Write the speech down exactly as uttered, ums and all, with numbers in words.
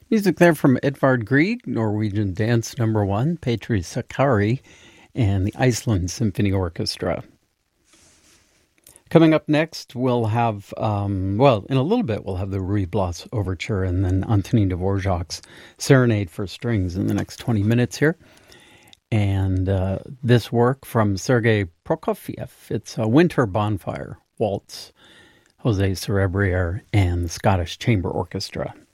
Music there from Edvard Grieg, Norwegian Dance Number One, Petri Sakari, and the Iceland Symphony Orchestra. Coming up next, we'll have, um, well, in a little bit, we'll have the Ruy Blas Overture and then Antonin Dvorak's Serenade for Strings in the next twenty minutes here. And uh, this work from Sergei Prokofiev, it's a Winter Bonfire Waltz, Jose Cerebriere, and the Scottish Chamber Orchestra.